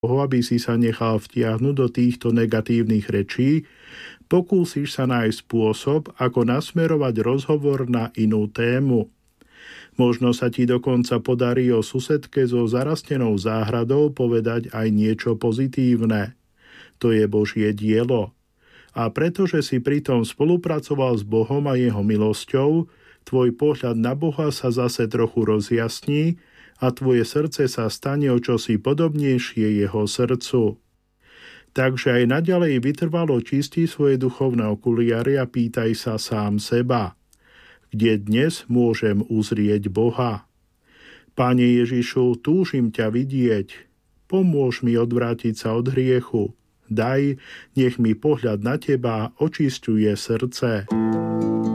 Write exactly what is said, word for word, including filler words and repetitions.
aby si sa nechal vtiahnuť do týchto negatívnych rečí, pokúsiš sa nájsť spôsob, ako nasmerovať rozhovor na inú tému. Možno sa ti dokonca podarí o susedke so zarastenou záhradou povedať aj niečo pozitívne. To je Božie dielo. A pretože si pritom spolupracoval s Bohom a jeho milosťou, tvoj pohľad na Boha sa zase trochu rozjasní a tvoje srdce sa stane o čosi podobnejšie jeho srdcu. Takže aj naďalej vytrvalo čistí svoje duchovné okuliare a pýtaj sa sám seba, kde dnes môžem uzrieť Boha. Pane Ježišu, túžim ťa vidieť, pomôž mi odvrátiť sa od hriechu, daj, nech mi pohľad na teba očisťuje srdce.